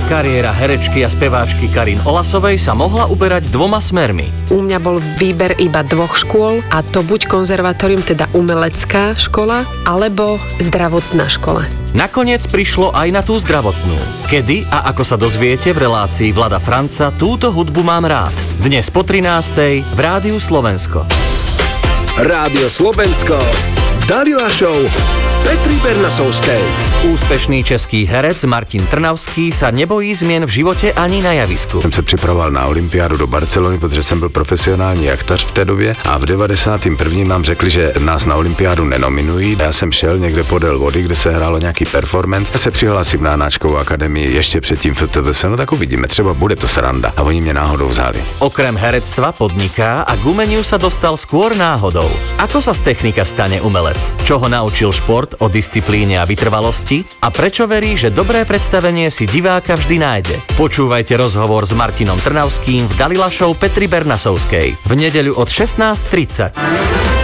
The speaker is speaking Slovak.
Kariéra herečky a speváčky Karin Olasovej sa mohla uberať dvoma smermi. U mňa bol výber iba 2 škôl, a to buď konzervatórium, teda umelecká škola, alebo zdravotná škola. Nakoniec prišlo aj na tú zdravotnú. Kedy a ako sa dozviete v relácii Vlada Franca Túto hudbu mám rád. Dnes po 13:00 v Rádiu Slovensko. Rádio Slovensko, Dalila Show, Petry Bernasovskej. Úspešný český herec Martin Trnavský sa nebojí zmien v životě ani na javisku. Jsem se připravoval na olympiádu do Barcelony, protože jsem byl profesionální jachtař v té době a v 91. nám řekli, že nás na olympiádu nenominují. Já jsem šel někde podél vody, kde se hrálo nějaký performance. Já se přihlásím na Hanáčkovou akademii ještě předtím FTVS, no tak uvidíme, třeba bude to sranda. A oni mě náhodou vzali. Okrem herectva podniká a k umeniu sa dostal skôr náhodou. Ako sa z technika stane umelec? Čo ho naučil šport o disciplíne a vytrvalosti? A prečo verí, že dobré predstavenie si diváka vždy nájde? Počúvajte rozhovor s Martinom Trnavským v Dalila Show Petry Bernasovskej v nedeľu od 16:30.